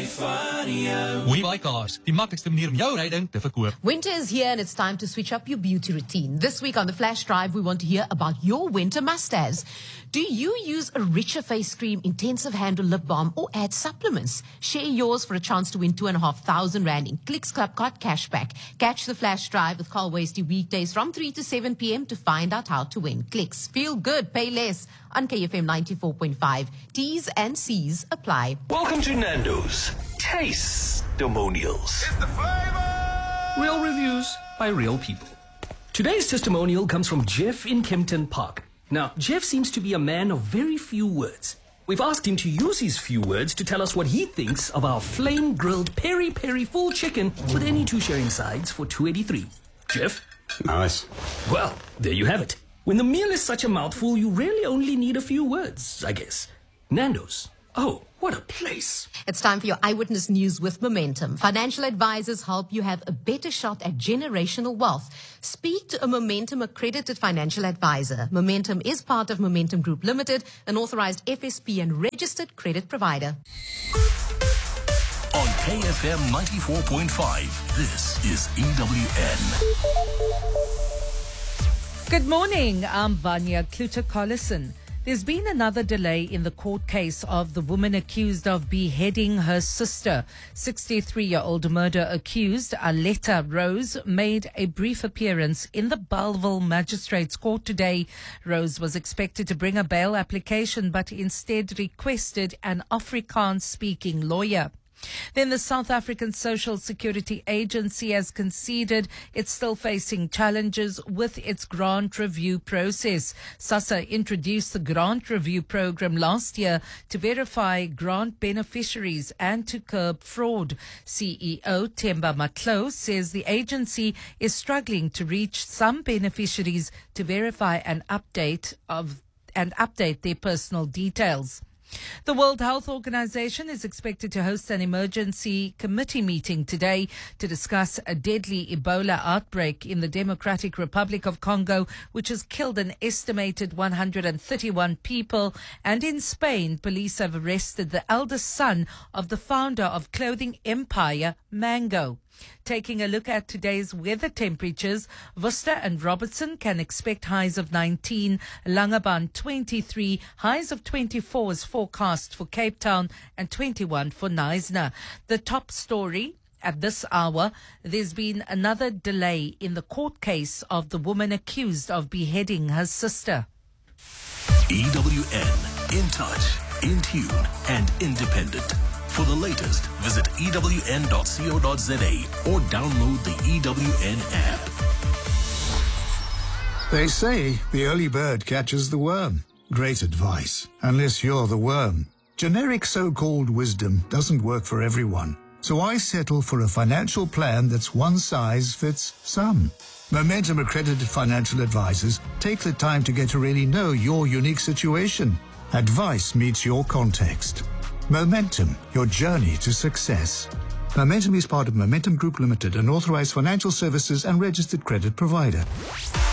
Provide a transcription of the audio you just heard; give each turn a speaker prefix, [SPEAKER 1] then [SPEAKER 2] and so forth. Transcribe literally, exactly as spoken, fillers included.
[SPEAKER 1] WeBuyCars, die maklikste manier om jou ryding te verkoop.
[SPEAKER 2] Winter is here and it's time to switch up your beauty routine. This week on the Flash Drive, we want to hear about your winter must-haves. Do you use a richer face cream, intensive handle lip balm, or add supplements? Share yours for a chance to win two and a half thousand rand in Clicks Club Card cashback. Catch the Flash Drive with Carl Wasty weekdays from three to seven p.m. to find out how to win. Clicks, feel good, pay less. On K F M ninety-four point five. T's and C's apply.
[SPEAKER 3] Welcome to Nando's Taste-Demonials.
[SPEAKER 4] It's the flavor!
[SPEAKER 5] Real reviews by real people. Today's testimonial comes from Jeff in Kempton Park. Now, Jeff seems to be a man of very few words. We've asked him to use his few words to tell us what he thinks of our flame-grilled peri-peri full chicken with any two sharing sides for two eighty-three. Jeff?
[SPEAKER 4] Nice.
[SPEAKER 5] Well, there you have it. When the meal is such a mouthful, you really only need a few words, I guess. Nando's. Oh, what a place.
[SPEAKER 2] It's time for your Eyewitness News with Momentum. Financial advisors help you have a better shot at generational wealth. Speak to a Momentum accredited financial advisor. Momentum is part of Momentum Group Limited, an authorized F S P and registered credit provider.
[SPEAKER 3] On K F M ninety-four point five, this is E W N.
[SPEAKER 6] Good morning, I'm Vanya Kluter-Collison. There's been another delay in the court case of the woman accused of beheading her sister. sixty-three-year-old murder accused, Aletta Rose, made a brief appearance in the Bellville Magistrates Court today. Rose was expected to bring a bail application, but instead requested an Afrikaans-speaking lawyer. Then the South African Social Security Agency has conceded it's still facing challenges with its grant review process. SASSA introduced the grant review program last year to verify grant beneficiaries and to curb fraud. C E O Themba Matlo says the agency is struggling to reach some beneficiaries to verify an update of and update their personal details. The World Health Organization is expected to host an emergency committee meeting today to discuss a deadly Ebola outbreak in the Democratic Republic of Congo, which has killed an estimated one hundred thirty-one people. And in Spain, police have arrested the eldest son of the founder of clothing empire Mango. Taking a look at today's weather temperatures, Worcester and Robertson can expect highs of nineteen, Langebaan twenty-three, highs of twenty-four is forecast for Cape Town and twenty-one for Knysna. The top story at this hour, there's been another delay in the court case of the woman accused of beheading her sister.
[SPEAKER 3] E W N, in touch, in tune, and independent. For the latest, visit E W N dot co dot za or download the E W N app.
[SPEAKER 7] They say the early bird catches the worm. Great advice, unless you're the worm. Generic so-called wisdom doesn't work for everyone, so I settle for a financial plan that's one size fits some. Momentum accredited financial advisors take the time to get to really know your unique situation. Advice meets your context. Momentum, your journey to success. Momentum is part of Momentum Group Limited, an authorized financial services and registered credit provider.